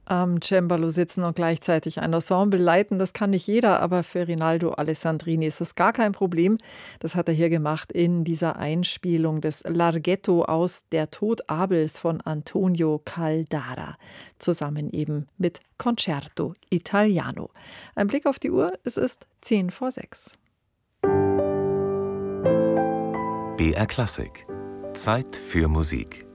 am Cembalo sitzen und gleichzeitig ein Ensemble leiten, das kann nicht jeder, aber für Rinaldo Alessandrini ist das gar kein Problem. Das hat er hier gemacht in dieser Einspielung des Larghetto aus Der Tod Abels von Antonio Caldara, zusammen eben mit Concerto Italiano. Ein Blick auf die Uhr, es ist 5:10. BR Klassik. Zeit für Musik.